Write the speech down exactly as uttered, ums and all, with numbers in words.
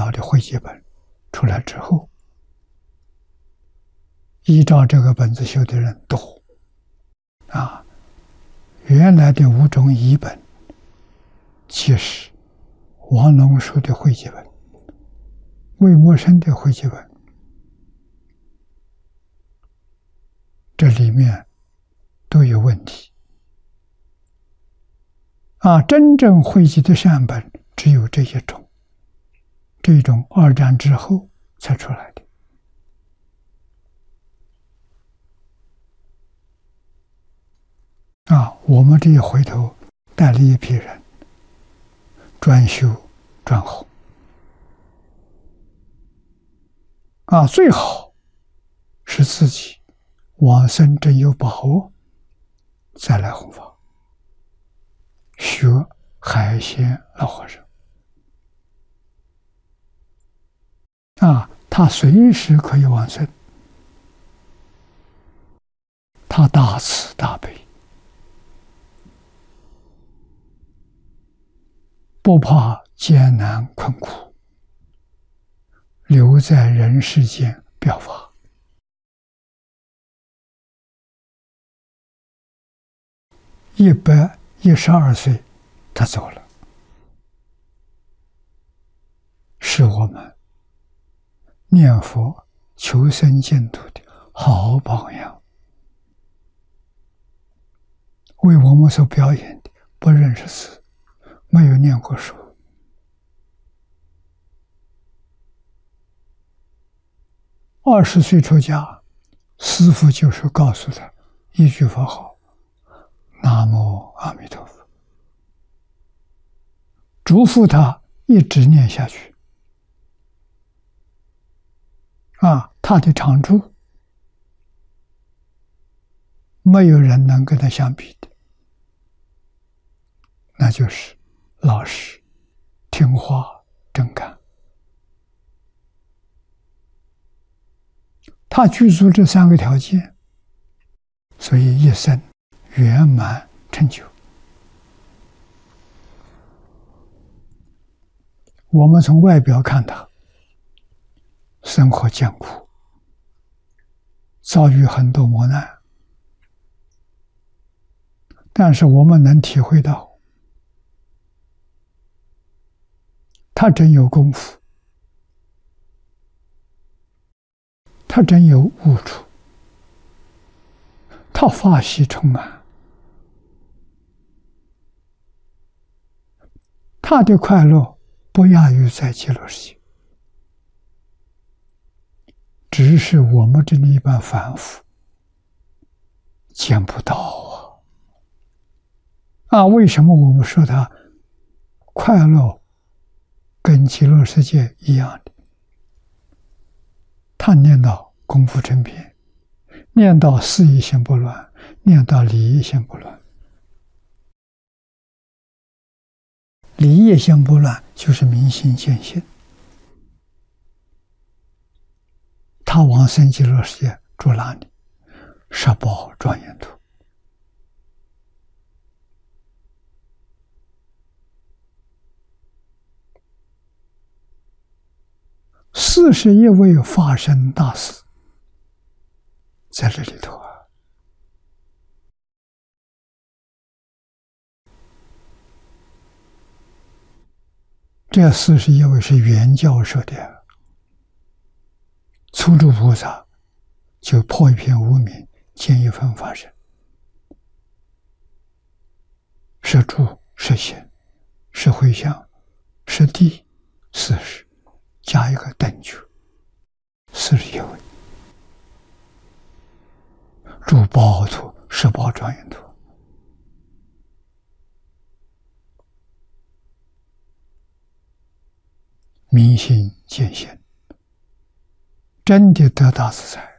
道的汇集本出来之后，依照这个本子修的人多啊。原来的五种译本，其实王龙书的汇集本、魏默生的汇集本，这里面都有问题啊。真正汇集的善本只有这一种，这一种二战之后才出来的啊。我们这一回头带了一批人专修专弘啊，最好是自己往生真有把握再来弘法，学海鲜老和尚啊，他随时可以往生，他大慈大悲，不怕艰难困苦，留在人世间表法。一百一十二岁，他走了，是我们念佛求生净土的好榜样，为我们所表演的不认识字，没有念过书，二十岁出家，师父就是告诉他一句佛号：南无阿弥陀佛，嘱咐他一直念下去。啊，他的长处没有人能跟他相比的，那就是老实、听话、真干。他具足这三个条件，所以一生圆满成就。我们从外表看他生活艰苦，遭遇很多磨难，但是我们能体会到他真有功夫，他真有悟处，他法喜充满，他的快乐不亚于在极乐世界，只是我们这里一般凡夫见不到啊！啊，为什么我们说他快乐跟极乐世界一样的？他念到功夫成片，念到事业心不乱，念到理业心不乱。理业心不乱就是明心见性。他往生极乐世界住哪里？十宝庄严土。四十一位法身大士在这里头啊。这四十一位是原教授的，初住菩萨就破一片无明，见一分法身，是住是显是回向是地四十，加一个等觉，四十一位，住宝土十宝庄严土。明心见性，真的得大自在。